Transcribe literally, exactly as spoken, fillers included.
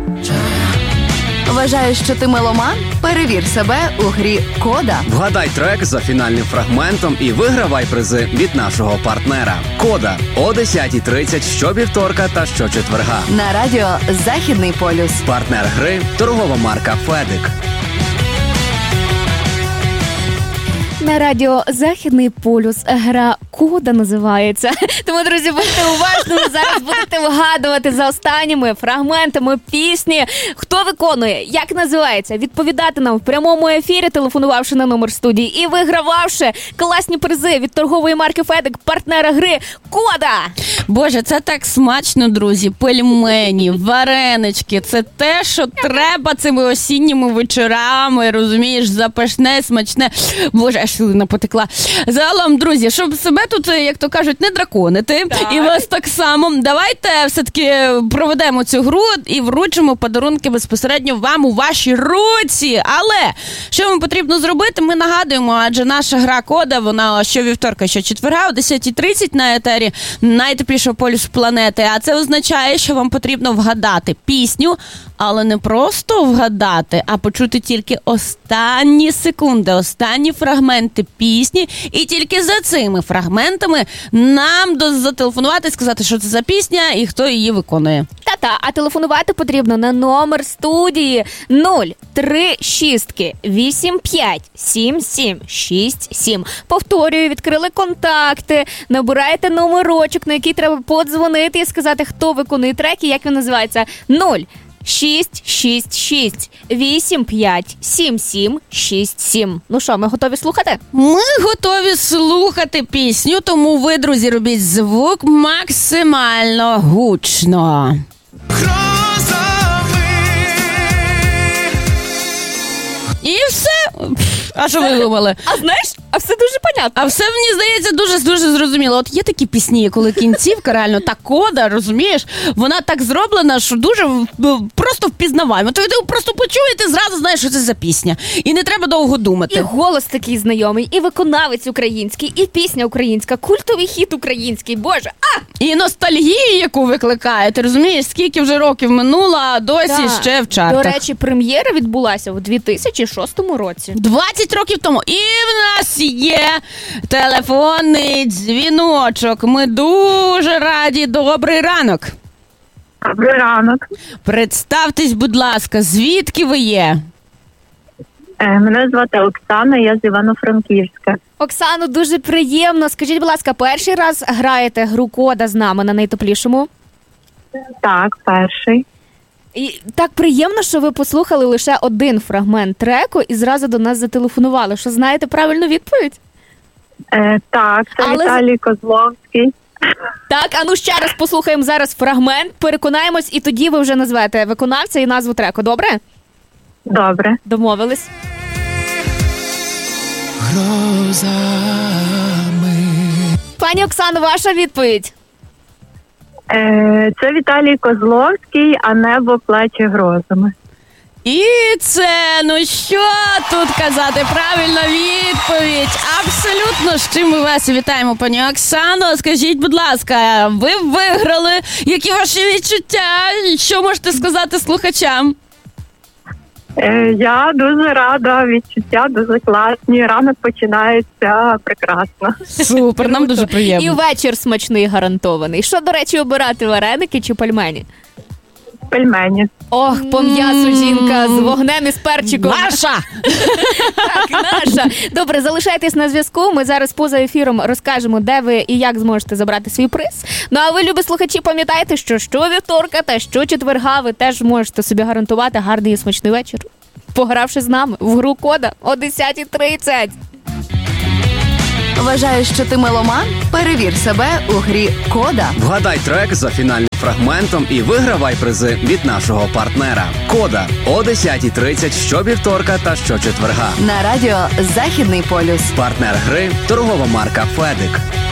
Вважаєш, що ти меломан? Перевір себе у грі «Кода». Вгадай трек за фінальним фрагментом і вигравай призи від нашого партнера. «Кода» о десята тридцять щовівторка та щочетверга. На радіо «Західний полюс». Партнер гри – торгова марка «Федик». На радіо «Західний полюс» гра «Кода» називається. Тому, друзі, будьте уважними, зараз будете вгадувати за останніми фрагментами пісні, хто виконує, як називається, відповідати нам в прямому ефірі, телефонувавши на номер студії і вигрававши класні призи від торгової марки «Федик», партнера гри «Кода». Боже, це так смачно, друзі. Пельмені, варенички, це те, що треба цими осінніми вечорами, розумієш, запашне, смачне. Боже, аж слина потекла. Загалом, друзі, щоб себе тут, як то кажуть, не драконити, так. І вас так само, давайте все-таки проведемо цю гру і вручимо подарунки безпосередньо вам у вашій руці. Але що вам потрібно зробити, ми нагадуємо, адже наша гра «Кода», вона щовівторка, щочетверга о десята тридцять на етері найтеплішого полюсу планети. А це означає, що вам потрібно вгадати пісню, але не просто вгадати, а почути тільки останні секунди, останні фрагменти пісні. І тільки за цими фрагментами нам зателефонувати і сказати, що це за пісня і хто її виконує. Та-та, а телефонувати потрібно на номер студії нуль три шість вісім п'ять сім сім шість сім. Повторюю, відкрили контакти, набираєте номерочок, на який треба подзвонити і сказати, хто виконує трек і як він називається. нуль шість шість шість вісім п'ять сім сім шість сім. Ну що, ми готові слухати? Ми готові слухати пісню, тому ви, друзі, робіть звук максимально гучно. І все. А що ви думали? А знаєш, а все дуже понятно. А все, мені здається, дуже-дуже зрозуміло. От є такі пісні, коли кінцівка, реально, та кода, розумієш, вона так зроблена, що дуже просто впізнаваємо. То ви просто почуєте, зразу знаєш, що це за пісня. І не треба довго думати. І голос такий знайомий, і виконавець український, і пісня українська, культовий хіт український, боже, а! І ностальгію, яку викликає, ти розумієш, скільки вже років минуло, а досі да. ще в чартах. До речі, прем'єра відбулася у дві тисячі шостому році. двадцять років тому. І в нас є телефонний дзвіночок. Ми дуже раді. Добрий ранок. Добрий ранок. Представтесь, будь ласка, звідки ви є? Мене звати Оксана, я з Івано-Франківська. Оксано, дуже приємно. Скажіть, будь ласка, перший раз граєте гру «Кода» з нами на найтеплішому? Так, перший. І так приємно, що ви послухали лише один фрагмент треку і зразу до нас зателефонували. Що знаєте правильну відповідь? Е, так, це Але... Віталій Козловський. Так, а ну ще раз послухаємо зараз фрагмент, переконаємось, і тоді ви вже назвете виконавця і назву треку, добре? Добре. Домовились. Грозами. Пані Оксано, ваша відповідь? Е, це Віталій Козловський, а небо плаче грозами. І це, ну що тут казати, правильна відповідь. Абсолютно, з чим ми вас вітаємо, пані Оксано. Скажіть, будь ласка, ви виграли, які ваші відчуття, що можете сказати слухачам? Е, я дуже рада, відчуття дуже класні, ранок починається прекрасно. Супер, нам дуже приємно. І вечір смачний гарантований. Що, до речі, обирати, вареники чи пельмені? Пельмені. Ох, по м'ясу жінка з вогнем і з перчиком. Наша! Так, наша. Добре, залишайтесь на зв'язку. Ми зараз поза ефіром розкажемо, де ви і як зможете забрати свій приз. Ну, а ви, любі слухачі, пам'ятайте, що щовівторка та щочетверга ви теж можете собі гарантувати гарний і смачний вечір, погравши з нами в гру «Кода» о десята тридцять. Вважаєш, що ти меломан? Перевір себе у грі «Кода». Вгадай трек за фінальним фрагментом і вигравай призи від нашого партнера. «Кода» о десята тридцять щовівторка та щочетверга. На радіо «Західний полюс». Партнер гри – торгова марка «Федик».